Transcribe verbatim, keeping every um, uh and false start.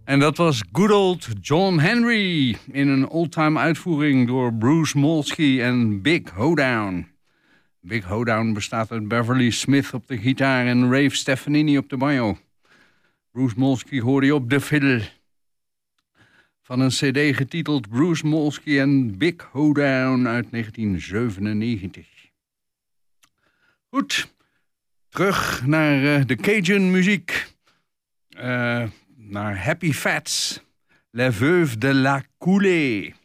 En dat was good old John Henry in een oldtime uitvoering door Bruce Molsky en Big Hoedown. Big Hoedown bestaat uit Beverly Smith op de gitaar en Rave Stefanini op de banjo. Bruce Molsky hoorde je op de fiddle. Van een cd getiteld Bruce Molsky en Big Hoedown uit negentien zevenennegentig. Goed, terug naar uh, de Cajun muziek. Uh, naar Happy Fats, La Veuve de la Coulée.